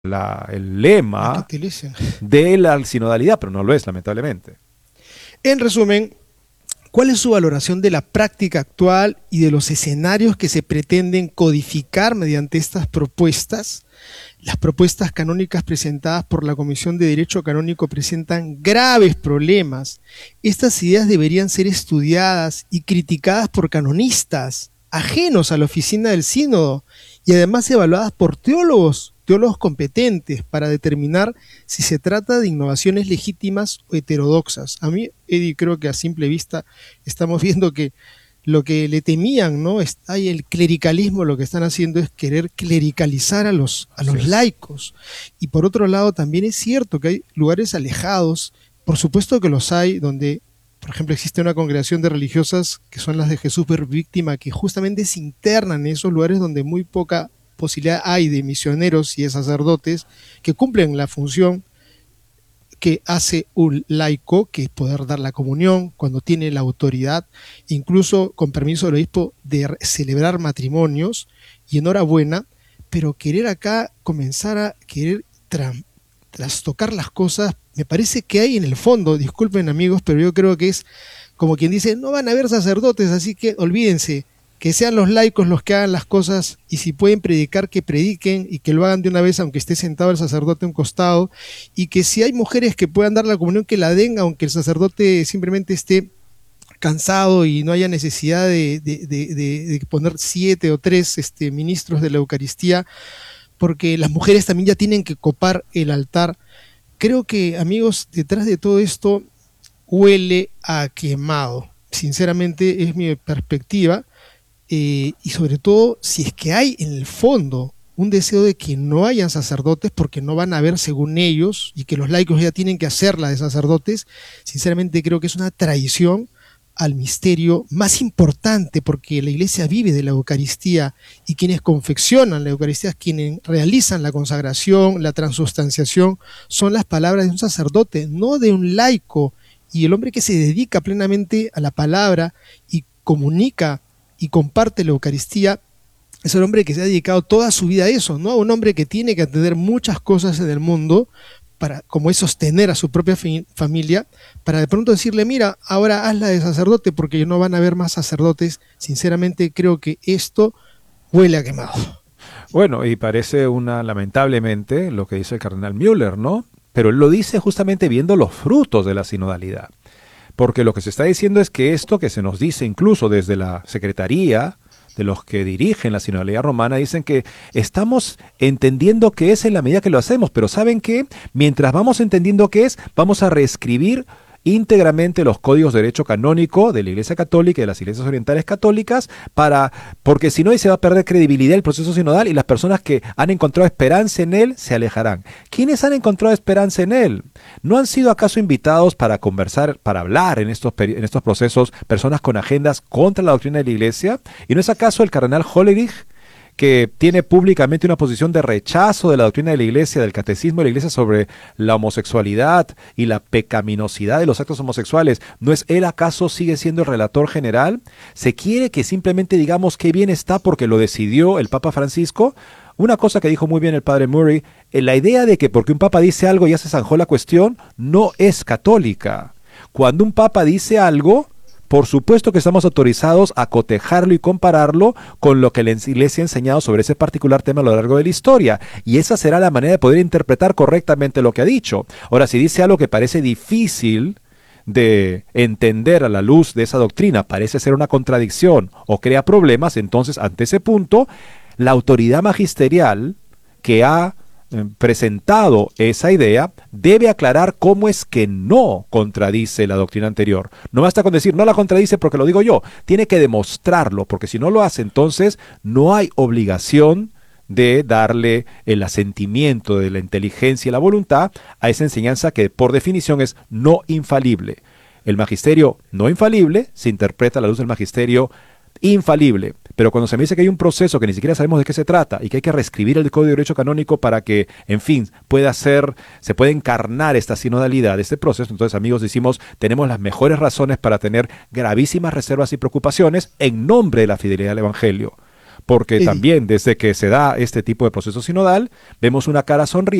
el La que lema utilicen. de la sinodalidad, pero no lo es, lamentablemente. En resumen, ¿cuál es su valoración de la práctica actual y de los escenarios que se pretenden codificar mediante estas propuestas? Las propuestas canónicas presentadas por la Comisión de Derecho Canónico presentan graves problemas. Estas ideas deberían ser estudiadas y criticadas por canonistas ajenos a la oficina del sínodo y además evaluadas por teólogos competentes para determinar si se trata de innovaciones legítimas o heterodoxas. A mí, Eddie, creo que a simple vista estamos viendo que lo que le temían, ¿no? Hay el clericalismo, lo que están haciendo es querer clericalizar a los laicos. Y por otro lado, también es cierto que hay lugares alejados, por supuesto que los hay, donde, por ejemplo, existe una congregación de religiosas que son las de Jesús Ver Víctima, que justamente se internan en esos lugares donde muy poca posibilidad hay de misioneros y de sacerdotes que cumplen la función que hace un laico, que es poder dar la comunión cuando tiene la autoridad, incluso con permiso del obispo, de celebrar matrimonios, y enhorabuena, pero querer acá comenzar a querer trastocar las cosas, me parece que hay en el fondo, disculpen amigos, pero yo creo que es como quien dice, no van a haber sacerdotes, así que olvídense, que sean los laicos los que hagan las cosas, y si pueden predicar, que prediquen y que lo hagan de una vez, aunque esté sentado el sacerdote a un costado, y que si hay mujeres que puedan dar la comunión, que la den, aunque el sacerdote simplemente esté cansado y no haya necesidad de poner 7 o 3 ministros de la Eucaristía, porque las mujeres también ya tienen que copar el altar. Creo que, amigos, detrás de todo esto huele a quemado. Sinceramente es mi perspectiva. Y sobre todo si es que hay en el fondo un deseo de que no hayan sacerdotes porque no van a haber según ellos y que los laicos ya tienen que hacerla de sacerdotes, sinceramente creo que es una traición al misterio más importante, porque la Iglesia vive de la Eucaristía y quienes confeccionan la Eucaristía, quienes realizan la consagración, la transustanciación, son las palabras de un sacerdote, no de un laico. Y el hombre que se dedica plenamente a la palabra y comunica y comparte la Eucaristía, es el hombre que se ha dedicado toda su vida a eso, ¿no? Un hombre que tiene que atender muchas cosas en el mundo, como es sostener a su propia familia, para de pronto decirle, mira, ahora hazla de sacerdote porque no van a haber más sacerdotes. Sinceramente creo que esto huele a quemado. Bueno, y parece lamentablemente, lo que dice el cardenal Müller, ¿no? Pero él lo dice justamente viendo los frutos de la sinodalidad. Porque lo que se está diciendo es que esto que se nos dice incluso desde la Secretaría, de los que dirigen la sinodalidad romana, dicen que estamos entendiendo qué es en la medida que lo hacemos, pero ¿saben qué? Mientras vamos entendiendo qué es, vamos a reescribir íntegramente los códigos de derecho canónico de la Iglesia Católica y de las iglesias orientales católicas, porque si no, ahí se va a perder credibilidad el proceso sinodal y las personas que han encontrado esperanza en él se alejarán. ¿Quiénes han encontrado esperanza en él? ¿No han sido acaso invitados para conversar, para hablar en estos procesos personas con agendas contra la doctrina de la Iglesia? ¿Y no es acaso el cardenal Hollerich, que tiene públicamente una posición de rechazo de la doctrina de la Iglesia, del catecismo de la Iglesia sobre la homosexualidad y la pecaminosidad de los actos homosexuales? ¿No es él acaso sigue siendo el relator general? ¿Se quiere que simplemente digamos qué bien está porque lo decidió el Papa Francisco? Una cosa que dijo muy bien el padre Murray, la idea de que porque un papa dice algo ya se zanjó la cuestión, no es católica. Cuando un papa dice algo, por supuesto que estamos autorizados a cotejarlo y compararlo con lo que la Iglesia ha enseñado sobre ese particular tema a lo largo de la historia. Y esa será la manera de poder interpretar correctamente lo que ha dicho. Ahora, si dice algo que parece difícil de entender a la luz de esa doctrina, parece ser una contradicción o crea problemas, entonces ante ese punto, la autoridad magisterial que ha presentado esa idea debe aclarar cómo es que no contradice la doctrina anterior. No basta con decir, no la contradice porque lo digo yo, tiene que demostrarlo, porque si no lo hace, entonces no hay obligación de darle el asentimiento de la inteligencia y la voluntad a esa enseñanza que por definición es no infalible. El magisterio no infalible se interpreta a la luz del magisterio infalible. Pero cuando se me dice que hay un proceso que ni siquiera sabemos de qué se trata y que hay que reescribir el Código de Derecho Canónico para que, en fin, se pueda encarnar esta sinodalidad, este proceso, entonces, amigos, decimos, tenemos las mejores razones para tener gravísimas reservas y preocupaciones en nombre de la fidelidad al Evangelio. porque Eddie. también desde que se da este tipo de proceso sinodal, vemos una cara sonriente